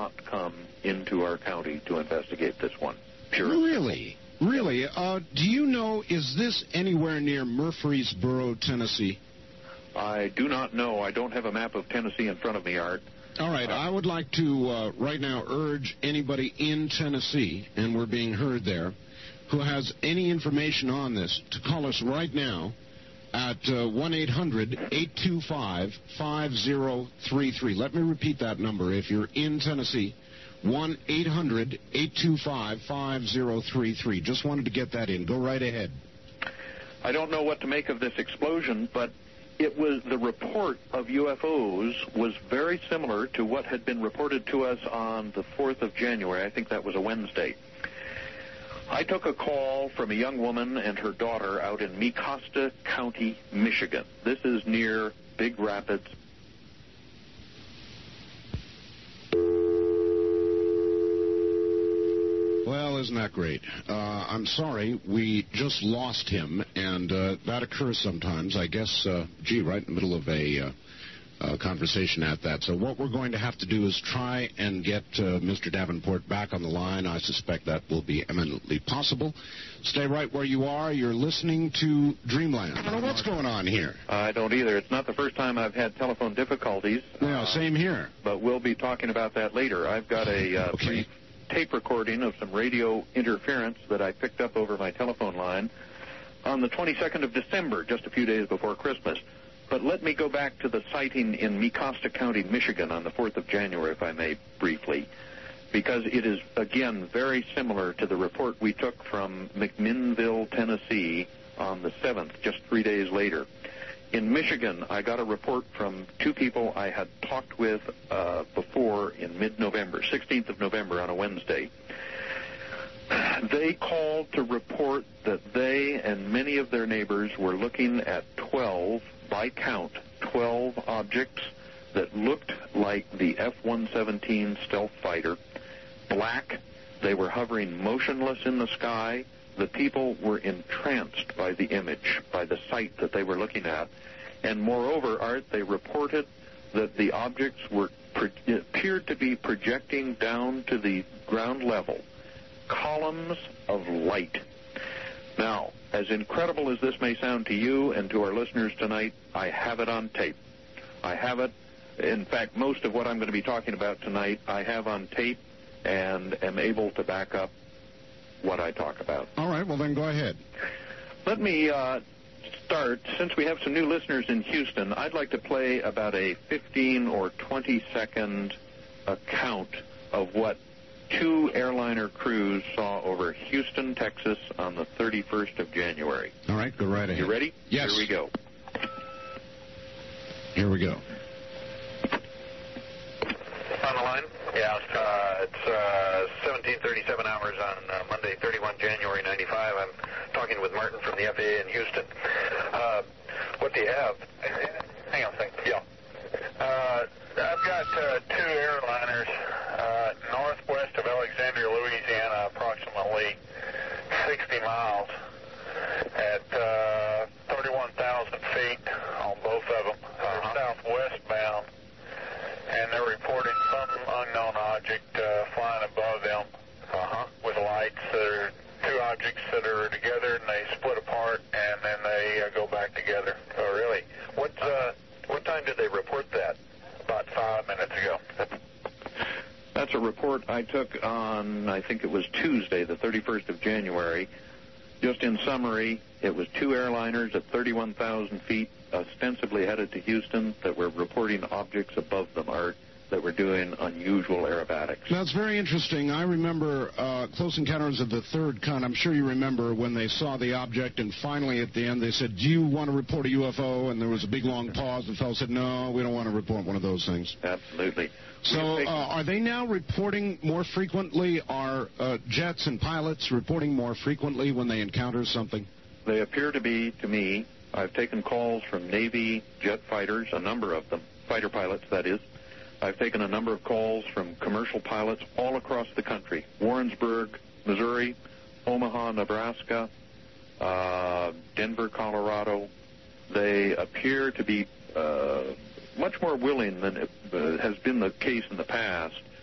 not come into our county to investigate this one. Sure. Really? Really? Do you know, is this anywhere near Murfreesboro, Tennessee? I do not know. I don't have a map of Tennessee in front of me, Art. All right. I would like to right now urge anybody in Tennessee, and we're being heard there, who has any information on this to call us right now at 1-800-825-5033. Let me repeat that number if you're in Tennessee. 1-800-825-5033. Just wanted to get that in. Go right ahead. I don't know what to make of this explosion, but it was the report of UFOs was very similar to what had been reported to us on the 4th of January. I think that was a Wednesday. I took a call from a young woman and her daughter out in Mecosta County, Michigan. This is near Big Rapids. Well, isn't that great? I'm sorry, we just lost him, and that occurs sometimes. I guess, right in the middle of a conversation at that. So what we're going to have to do is try and get Mr. Davenport back on the line. I suspect that will be eminently possible. Stay right where you are. You're listening to Dreamland. I don't know what's going on here. I don't either. It's not the first time I've had telephone difficulties. Yeah, same here. But we'll be talking about that later. I've got a brief tape recording of some radio interference that I picked up over my telephone line on the 22nd of December, just a few days before Christmas. But let me go back to the sighting in Mecosta County, Michigan on the 4th of January, if I may, briefly, because it is, again, very similar to the report we took from McMinnville, Tennessee on the 7th, just 3 days later. In Michigan, I got a report from two people I had talked with before in mid-November, 16th of November on a Wednesday. They called to report that they and many of their neighbors were looking at 12, by count, 12 objects that looked like the F-117 stealth fighter, black. They were hovering motionless in the sky. The people were entranced by the image, by the sight that they were looking at. And moreover, Art, they reported that the objects appeared to be projecting down to the ground level, columns of light. Now, as incredible as this may sound to you and to our listeners tonight, I have it on tape. I have it. In fact, most of what I'm going to be talking about tonight, I have on tape and am able to back up what I talk about. All right, well then go ahead. Let me start. Since we have some new listeners in Houston, I'd like to play about a 15 or 20 second account of what two airliner crews saw over Houston, Texas on the 31st of January. All right, go right ahead. You ready? Yes. Here we go. Here we go. On the line? Yeah, it's 17:37 hours on Monday, 31 January 95. I'm talking with Martin from the FAA in Houston. What do you have? Hang on a second. Yeah. I've got two airliners northwest of Alexandria, Louisiana, approximately 60 miles at 31,000 feet on both of them. They're southwest bound, and they're reporting some unknown object flying above them with lights. There are two objects that are together, and they split apart, and then they go back together. Oh, really? What time did they report that? About 5 minutes ago. That's a report I took on, I think it was Tuesday, the 31st of January. Just in summary, it was two airliners at 31,000 feet, ostensibly headed to Houston, that were reporting objects above them, Art, that were doing unusual aerobatics. That's very interesting. I remember Close Encounters of the Third Kind. I'm sure you remember when they saw the object, and finally at the end they said, do you want to report a UFO? And there was a big long pause. The fellow said, no, we don't want to report one of those things. Absolutely. So are they now reporting more frequently? Are jets and pilots reporting more frequently when they encounter something? They appear to be, to me. I've taken calls from Navy jet fighters, a number of them, fighter pilots, that is. I've taken a number of calls from commercial pilots all across the country. Warrensburg, Missouri, Omaha, Nebraska, Denver, Colorado. They appear to be much more willing than has been the case in the past